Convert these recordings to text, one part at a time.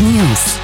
News.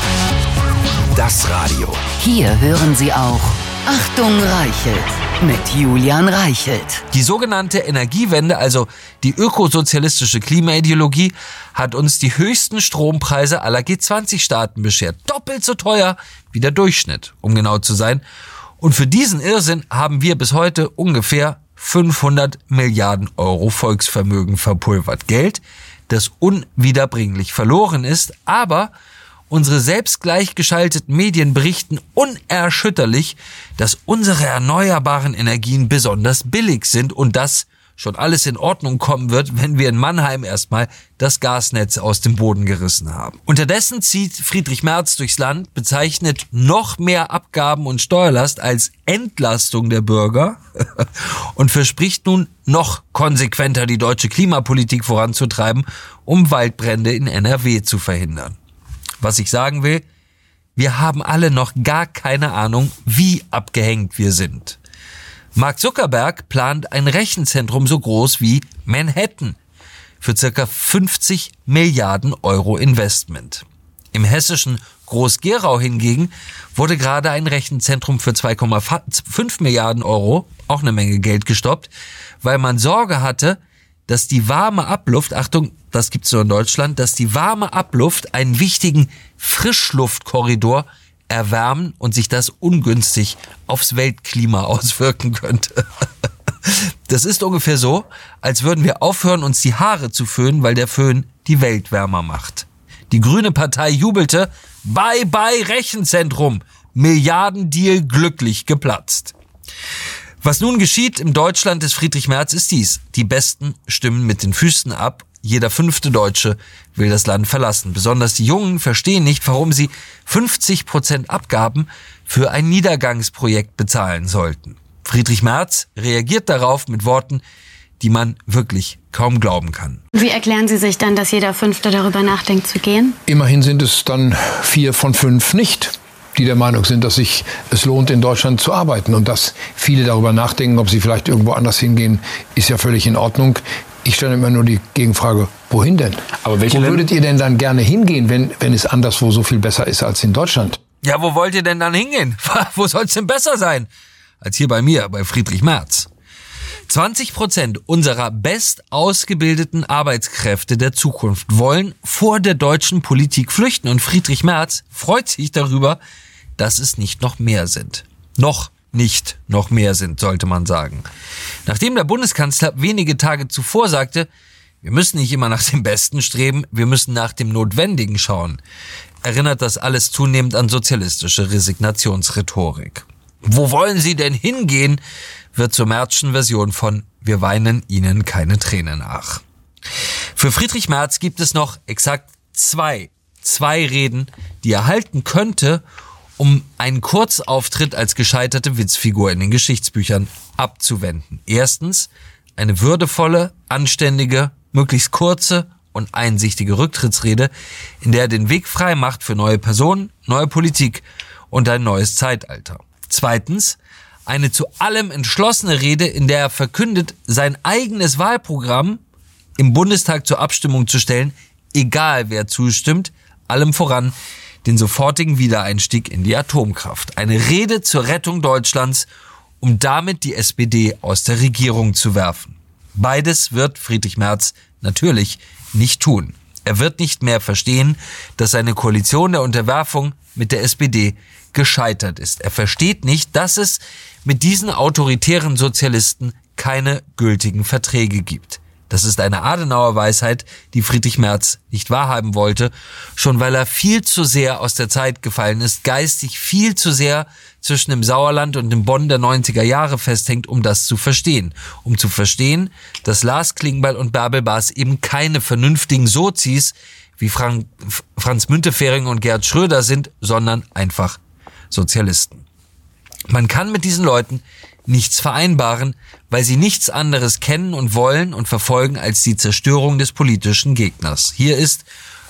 Das Radio. Hier hören Sie auch Achtung Reichelt mit Julian Reichelt. Die sogenannte Energiewende, also die ökosozialistische Klimaideologie, hat uns die höchsten Strompreise aller G20-Staaten beschert. Doppelt so teuer wie der Durchschnitt, um genau zu sein. Und für diesen Irrsinn haben wir bis heute ungefähr 500 Milliarden Euro Volksvermögen verpulvert. Geld, das unwiederbringlich verloren ist, aber unsere selbst gleichgeschalteten Medien berichten unerschütterlich, dass unsere erneuerbaren Energien besonders billig sind und dass schon alles in Ordnung kommen wird, wenn wir in Mannheim erstmal das Gasnetz aus dem Boden gerissen haben. Unterdessen zieht Friedrich Merz durchs Land, bezeichnet noch mehr Abgaben und Steuerlast als Entlastung der Bürger und verspricht nun noch konsequenter die deutsche Klimapolitik voranzutreiben, um Waldbrände in NRW zu verhindern. Was ich sagen will, wir haben alle noch gar keine Ahnung, wie abgehängt wir sind. Mark Zuckerberg plant ein Rechenzentrum so groß wie Manhattan für ca. 50 Milliarden Euro Investment. Im hessischen Groß-Gerau hingegen wurde gerade ein Rechenzentrum für 2,5 Milliarden Euro, auch eine Menge Geld, gestoppt, weil man Sorge hatte, dass die warme Abluft, Achtung, das gibt's nur in Deutschland, dass die warme Abluft einen wichtigen Frischluftkorridor erwärmen und sich das ungünstig aufs Weltklima auswirken könnte. Das ist ungefähr so, als würden wir aufhören, uns die Haare zu föhnen, weil der Föhn die Welt wärmer macht. Die Grüne Partei jubelte, bye bye Rechenzentrum, Milliardendeal glücklich geplatzt. Was nun geschieht im Deutschland des Friedrich Merz ist dies: Die Besten stimmen mit den Füßen ab. Jeder 5. Deutsche will das Land verlassen. Besonders die Jungen verstehen nicht, warum sie 50% Abgaben für ein Niedergangsprojekt bezahlen sollten. Friedrich Merz reagiert darauf mit Worten, die man wirklich kaum glauben kann. Wie erklären Sie sich dann, dass jeder 5. darüber nachdenkt zu gehen? Immerhin sind es dann 4 von 5 nicht, die der Meinung sind, dass sich es lohnt, in Deutschland zu arbeiten. Und dass viele darüber nachdenken, ob sie vielleicht irgendwo anders hingehen, ist ja völlig in Ordnung. Ich stelle immer nur die Gegenfrage, wohin denn? Aber wo würdet ihr denn dann gerne hingehen, wenn es anderswo so viel besser ist als in Deutschland? Ja, wo wollt ihr denn dann hingehen? Wo soll's denn besser sein als hier bei mir, bei Friedrich Merz? 20% unserer bestausgebildeten Arbeitskräfte der Zukunft wollen vor der deutschen Politik flüchten. Und Friedrich Merz freut sich darüber, dass es nicht noch mehr sind. Nicht noch mehr sind, sollte man sagen. Nachdem der Bundeskanzler wenige Tage zuvor sagte, wir müssen nicht immer nach dem Besten streben, wir müssen nach dem Notwendigen schauen, erinnert das alles zunehmend an sozialistische Resignationsrhetorik. Wo wollen Sie denn hingehen, wird zur Merzschen Version von Wir weinen Ihnen keine Tränen nach. Für Friedrich Merz gibt es noch exakt zwei Reden, die er halten könnte, um einen Kurzauftritt als gescheiterte Witzfigur in den Geschichtsbüchern abzuwenden. Erstens eine würdevolle, anständige, möglichst kurze und einsichtige Rücktrittsrede, in der er den Weg frei macht für neue Personen, neue Politik und ein neues Zeitalter. Zweitens eine zu allem entschlossene Rede, in der er verkündet, sein eigenes Wahlprogramm im Bundestag zur Abstimmung zu stellen, egal wer zustimmt, allem voran den sofortigen Wiedereinstieg in die Atomkraft. Eine Rede zur Rettung Deutschlands, um damit die SPD aus der Regierung zu werfen. Beides wird Friedrich Merz natürlich nicht tun. Er wird nicht mehr verstehen, dass seine Koalition der Unterwerfung mit der SPD gescheitert ist. Er versteht nicht, dass es mit diesen autoritären Sozialisten keine gültigen Verträge gibt. Das ist eine Adenauer-Weisheit, die Friedrich Merz nicht wahrhaben wollte, schon weil er viel zu sehr aus der Zeit gefallen ist, geistig viel zu sehr zwischen dem Sauerland und dem Bonn der 90er Jahre festhängt, um das zu verstehen. Um zu verstehen, dass Lars Klingbeil und Bärbel Baas eben keine vernünftigen Sozis wie Franz Müntefering und Gerhard Schröder sind, sondern einfach Sozialisten. Man kann mit diesen Leuten nichts vereinbaren, weil sie nichts anderes kennen und wollen und verfolgen als die Zerstörung des politischen Gegners. Hier ist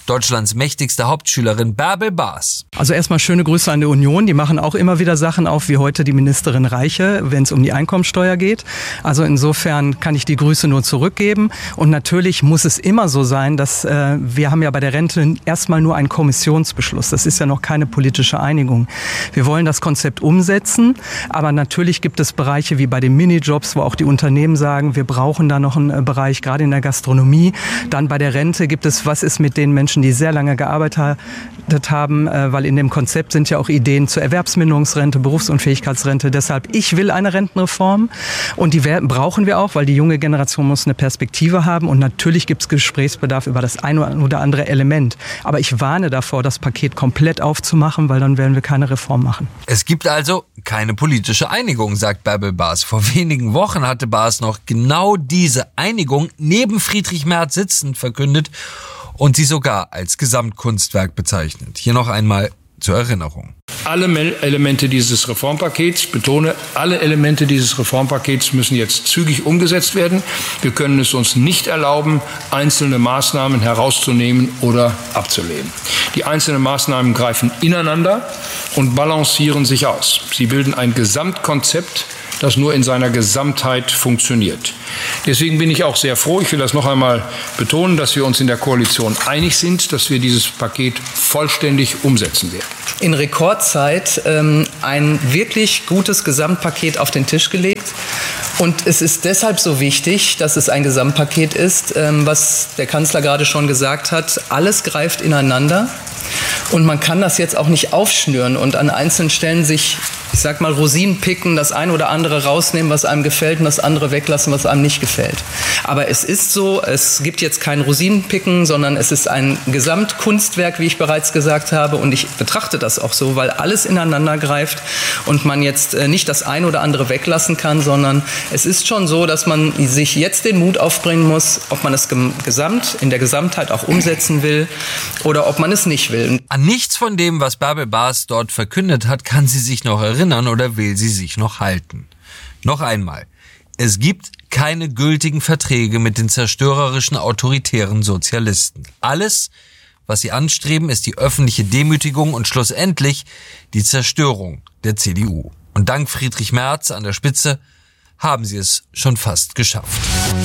Deutschlands mächtigste Hauptschülerin Bärbel Baas. Also erstmal schöne Grüße an die Union. Die machen auch immer wieder Sachen auf, wie heute die Ministerin Reiche, wenn es um die Einkommensteuer geht. Also insofern kann ich die Grüße nur zurückgeben. Und natürlich muss es immer so sein, dass wir haben ja bei der Rente erstmal nur einen Kommissionsbeschluss. Das ist ja noch keine politische Einigung. Wir wollen das Konzept umsetzen, aber natürlich gibt es Bereiche wie bei den Minijobs, wo auch die Unternehmen sagen, wir brauchen da noch einen Bereich, gerade in der Gastronomie. Dann bei der Rente gibt es, was ist mit den Menschen, die sehr lange gearbeitet haben, weil in dem Konzept sind ja auch Ideen zur Erwerbsminderungsrente, Berufsunfähigkeitsrente. Deshalb, ich will eine Rentenreform und die brauchen wir auch, weil die junge Generation muss eine Perspektive haben und natürlich gibt es Gesprächsbedarf über das eine oder andere Element. Aber ich warne davor, das Paket komplett aufzumachen, weil dann werden wir keine Reform machen. Es gibt also keine politische Einigung, sagt Bärbel Baas. Vor wenigen Wochen hatte Baas noch genau diese Einigung neben Friedrich Merz sitzend verkündet und sie sogar als Gesamtkunstwerk bezeichnet. Hier noch einmal zur Erinnerung. Alle Elemente dieses Reformpakets, ich betone, alle Elemente dieses Reformpakets müssen jetzt zügig umgesetzt werden. Wir können es uns nicht erlauben, einzelne Maßnahmen herauszunehmen oder abzulehnen. Die einzelnen Maßnahmen greifen ineinander und balancieren sich aus. Sie bilden ein Gesamtkonzept, das nur in seiner Gesamtheit funktioniert. Deswegen bin ich auch sehr froh, ich will das noch einmal betonen, dass wir uns in der Koalition einig sind, dass wir dieses Paket vollständig umsetzen werden. In Rekordzeit ein wirklich gutes Gesamtpaket auf den Tisch gelegt. Und es ist deshalb so wichtig, dass es ein Gesamtpaket ist, was der Kanzler gerade schon gesagt hat. Alles greift ineinander und man kann das jetzt auch nicht aufschnüren und an einzelnen Stellen sich, ich sag mal, Rosinen picken, das eine oder andere rausnehmen, was einem gefällt und das andere weglassen, was einem nicht gefällt. Aber es ist so, es gibt jetzt kein Rosinenpicken, sondern es ist ein Gesamtkunstwerk, wie ich bereits gesagt habe. Und ich betrachte das auch so, weil alles ineinander greift und man jetzt nicht das eine oder andere weglassen kann, sondern es ist schon so, dass man sich jetzt den Mut aufbringen muss, ob man es in der Gesamtheit auch umsetzen will oder ob man es nicht will. An nichts von dem, was Bärbel Baas dort verkündet hat, kann sie sich noch erinnern oder will sie sich noch halten. Noch einmal. Es gibt keine gültigen Verträge mit den zerstörerischen autoritären Sozialisten. Alles, was sie anstreben, ist die öffentliche Demütigung und schlussendlich die Zerstörung der CDU. Und dank Friedrich Merz an der Spitze haben sie es schon fast geschafft.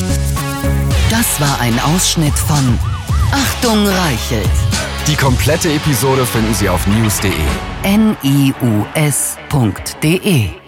Das war ein Ausschnitt von Achtung Reichelt. Die komplette Episode finden Sie auf news.de. NIUS.de